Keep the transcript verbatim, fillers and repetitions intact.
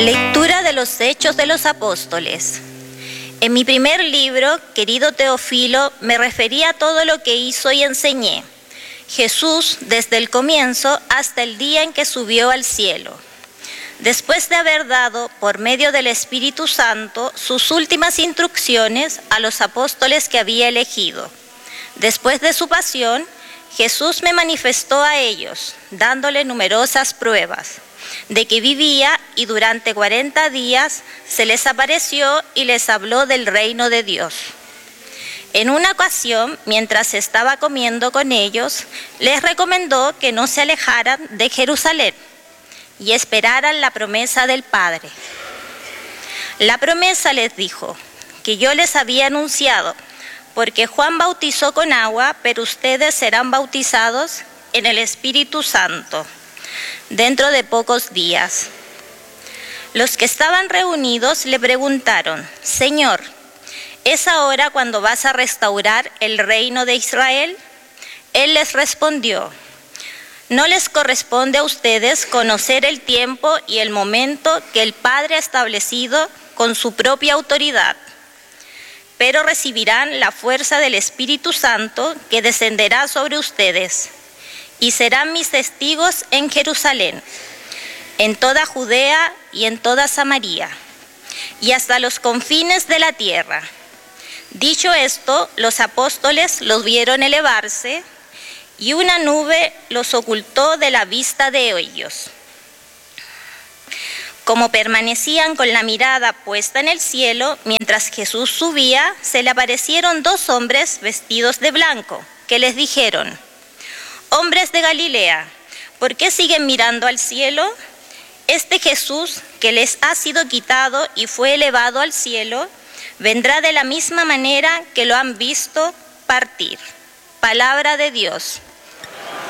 Lectura de los Hechos de los Apóstoles. En mi primer libro, querido Teófilo, me refería a todo lo que hizo y enseñé Jesús desde el comienzo hasta el día en que subió al cielo, después de haber dado, por medio del Espíritu Santo, sus últimas instrucciones a los apóstoles que había elegido. Después de su pasión, Jesús me manifestó a ellos, dándole numerosas pruebas de que vivía, y durante cuarenta días se les apareció y les habló del reino de Dios. En una ocasión, mientras estaba comiendo con ellos, les recomendó que no se alejaran de Jerusalén y esperaran la promesa del Padre. La promesa, les dijo, que yo les había anunciado, porque Juan bautizó con agua, pero ustedes serán bautizados en el Espíritu Santo dentro de pocos días. Los que estaban reunidos le preguntaron: Señor, ¿es ahora cuando vas a restaurar el reino de Israel? Él les respondió: no les corresponde a ustedes conocer el tiempo y el momento que el Padre ha establecido con su propia autoridad, pero recibirán la fuerza del Espíritu Santo que descenderá sobre ustedes, y serán mis testigos en Jerusalén, en toda Judea y en toda Samaria, y hasta los confines de la tierra. Dicho esto, los apóstoles los vieron elevarse, y una nube los ocultó de la vista de ellos. Como permanecían con la mirada puesta en el cielo, mientras Jesús subía, se le aparecieron dos hombres vestidos de blanco, que les dijeron: hombres de Galilea, ¿por qué siguen mirando al cielo? Este Jesús que les ha sido quitado y fue elevado al cielo, vendrá de la misma manera que lo han visto partir. Palabra de Dios.